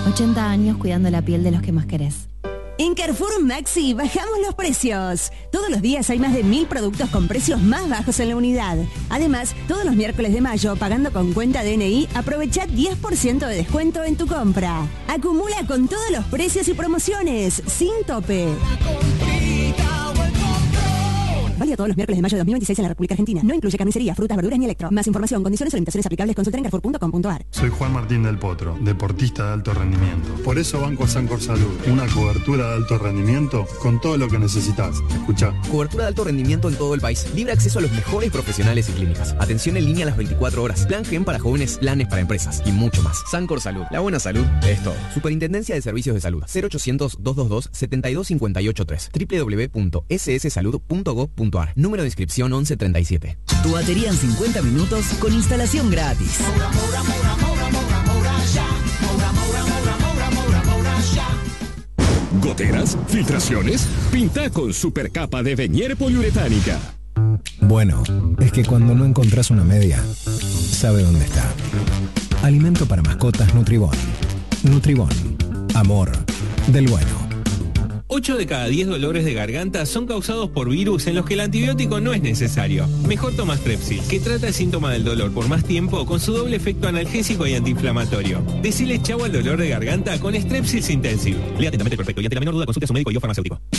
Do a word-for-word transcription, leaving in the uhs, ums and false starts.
ochenta años cuidando la piel de los que más querés. En Carrefour Maxi bajamos los precios. Todos los días hay más de mil productos con precios más bajos en la unidad. Además, todos los miércoles de mayo, pagando con cuenta D N I, aprovecha diez por ciento de descuento en tu compra. Acumula con todos los precios y promociones, sin tope. Válido todos los miércoles de mayo de dos mil veintiséis en la República Argentina. No incluye carnicería, frutas, verduras ni electro. Más información, condiciones o limitaciones aplicables, consulta en carrefour punto com punto a r. Soy Juan Martín del Potro, deportista de alto rendimiento. Por eso banco a Sancor Salud, una cobertura de alto rendimiento con todo lo que necesitas. Escuchá. Cobertura de alto rendimiento en todo el país. Libre acceso a los mejores profesionales y clínicas. Atención en línea a las veinticuatro horas. Plan Gen para jóvenes, planes para empresas y mucho más. Sancor Salud. La buena salud es todo. Superintendencia de Servicios de Salud. cero ochocientos, doscientos veintidós, setenta y dos cincuenta y ocho tres. doble u doble u doble u punto s s salud punto gov punto a r. Número de inscripción once treinta y siete. Tu batería en cincuenta minutos con instalación gratis. ¿Goteras? ¿Filtraciones? Pinta con supercapa de Venier poliuretánica. Bueno, es que cuando no encontrás una media, sabe dónde está. Alimento para mascotas Nutribón. Nutribón. Amor del bueno. ocho de cada diez dolores de garganta son causados por virus en los que el antibiótico no es necesario. Mejor toma Strepsil, que trata el síntoma del dolor por más tiempo con su doble efecto analgésico y antiinflamatorio. Decile chau al dolor de garganta con Strepsils Intensive. Lea atentamente el prospecto y ante la menor duda consulte a su médico y o farmacéutico.